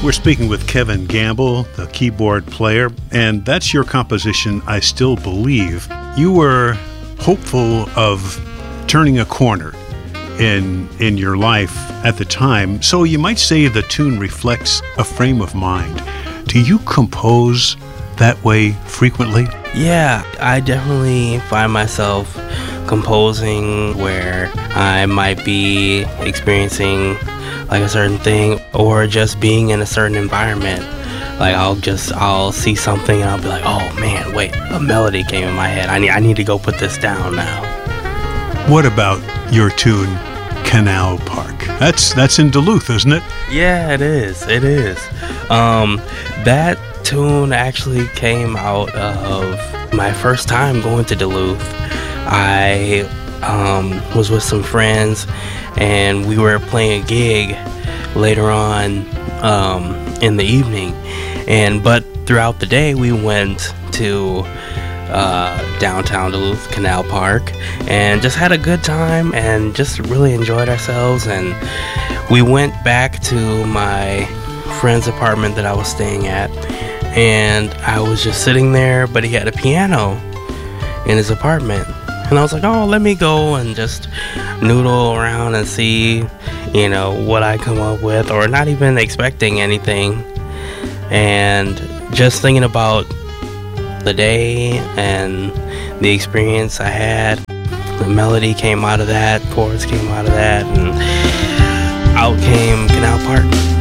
We're speaking with Kevin Gamble, the keyboard player, and that's your composition, I Still Believe. You were hopeful of turning a corner in your life at the time, so you might say the tune reflects a frame of mind. Do you compose that way frequently? Yeah, I definitely find myself composing where I might be experiencing like a certain thing or just being in a certain environment. Like I'll see something and I'll be like, oh man, wait, a melody came in my head. I need to go put this down now. What about your tune, Canal Park? That's in Duluth, isn't it? Yeah, it is. That tune actually came out of my first time going to Duluth. I was with some friends and we were playing a gig later on in the evening, but throughout the day we went to downtown Duluth, Canal Park, and just had a good time and just really enjoyed ourselves. And we went back to my friend's apartment that I was staying at, and I was just sitting there, but he had a piano in his apartment. And I was like, oh, let me go and just noodle around and see, what I come up with, or not even expecting anything. And just thinking about the day and the experience I had. The melody came out of that, chords came out of that, and out came Canal Park.